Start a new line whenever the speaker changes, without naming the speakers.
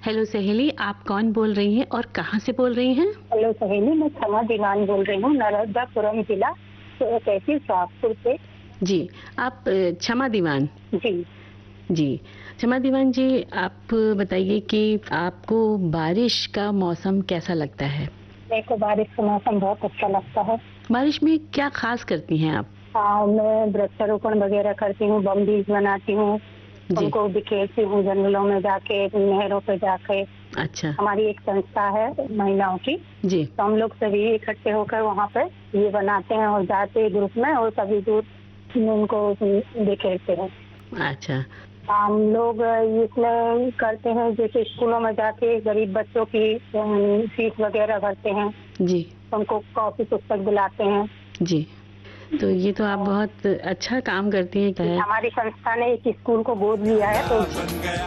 Hello सहेली, आप कौन बोल रही हैं और कहाँ से बोल रही हैं?
हेलो सहेली, मैं क्षमा दीवान बोल रही हूँ, नर्मदापुरम जिला, तहसील सोहागपुर से।
जी, आप क्षमा दीवान।
जी।
जी, क्षमा दीवान जी, आप बताइए कि आपको बारिश का मौसम कैसा लगता है?
मेरे को बारिश का मौसम बहुत अच्छा लगता है।
बारिश में क्या खास करती हैं आप?
हाँ, मैं वृक्षारोपण वगैरह करती हूँ, बम बीज बनाती हूँ,
जी।
उनको बिखेरती हूँ जंगलों में जाके, नहरों पे जाके।
अच्छा।
हमारी एक संस्था है महिलाओं की,
जी।
तो हम लोग सभी इकट्ठे होकर वहाँ पे ये बनाते हैं और जाते ग्रुप में और सभी दूर उनको बिखेरते हैं।
अच्छा।
हम लोग इसमें करते हैं, जैसे स्कूलों में जाके गरीब बच्चों की फीस वगैरह भरते हैं,
जी।
उनको कॉपी पुस्तक दिलाते हैं।
जी, तो ये तो आप बहुत अच्छा काम करती हैं।
हमारी संस्था ने एक स्कूल को गोद लिया है, तो